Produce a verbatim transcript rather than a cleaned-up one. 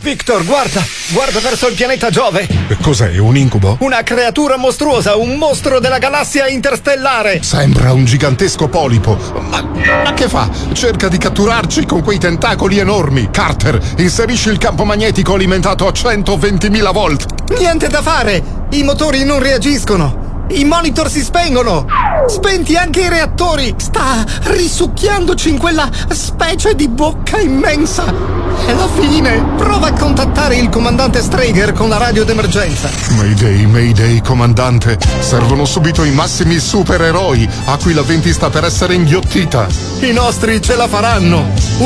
Victor, guarda! Guarda verso il pianeta Giove! Cos'è, un incubo? Una creatura mostruosa, un mostro della galassia interstellare! Sembra un gigantesco polipo. Ma, ma che fa? Cerca di catturarci con quei tentacoli enormi. Carter, inserisci il campo magnetico alimentato a centoventimila volt. Niente da fare! I motori non reagiscono! I monitor si spengono! Spenti anche i reattori! Sta risucchiandoci in quella specie di bocca immensa! È la fine! Prova a contattare il comandante Strager con la radio d'emergenza! Mayday, Mayday, comandante! Servono subito i massimi supereroi! Aquila venti sta per essere inghiottita! I nostri ce la faranno!